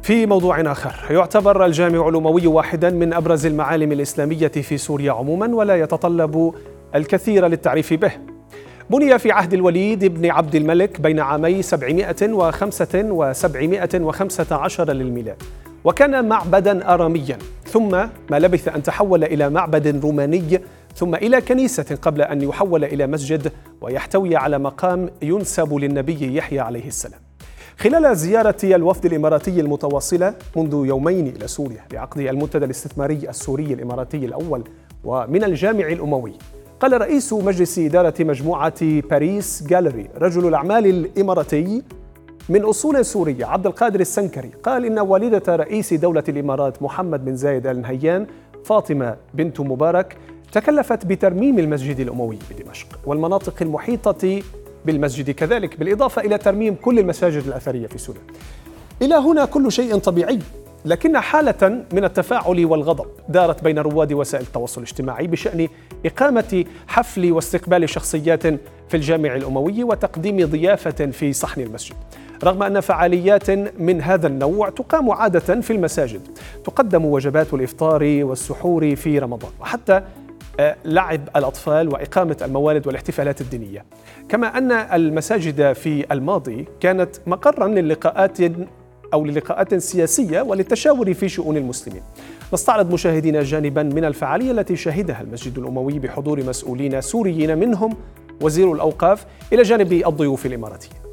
في موضوع آخر، يعتبر الجامع الأموي واحدا من أبرز المعالم الإسلامية في سوريا عموما، ولا يتطلب الكثير للتعريف به. بني في عهد الوليد بن عبد الملك بين عامي 705 و 715 للميلاد، وكان معبدا آراميا، ثم ما لبث أن تحول إلى معبد روماني، ثم إلى كنيسة، قبل أن يحول إلى مسجد ويحتوي على مقام ينسب للنبي يحيى عليه السلام. خلال زيارة الوفد الإماراتي المتواصلة منذ يومين إلى سوريا لعقد المنتدى الاستثماري السوري الإماراتي الأول ومن الجامع الأموي، قال رئيس مجلس إدارة مجموعة باريس جاليري رجل الأعمال الإماراتي من أصول سورية عبد القادر السنكري، قال إن والدة رئيس دولة الإمارات محمد بن زايد آل نهيان فاطمة بنت مبارك تكلفت بترميم المسجد الأموي بدمشق والمناطق المحيطة بالمسجد كذلك، بالإضافة إلى ترميم كل المساجد الأثرية في سوريا. إلى هنا كل شيء طبيعي، لكن حالة من التفاعل والغضب دارت بين رواد وسائل التواصل الاجتماعي بشأن إقامة حفل واستقبال شخصيات في الجامع الأموي وتقديم ضيافة في صحن المسجد، رغم أن فعاليات من هذا النوع تقام عادة في المساجد، تقدم وجبات الإفطار والسحور في رمضان، وحتى لعب الأطفال وإقامة الموالد والاحتفالات الدينية، كما أن المساجد في الماضي كانت مقرا للقاءات سياسية وللتشاور في شؤون المسلمين. نستعرض مشاهدينا جانبا من الفعالية التي شهدها المسجد الأموي بحضور مسؤولين سوريين منهم وزير الأوقاف إلى جانب الضيوف الإماراتيين.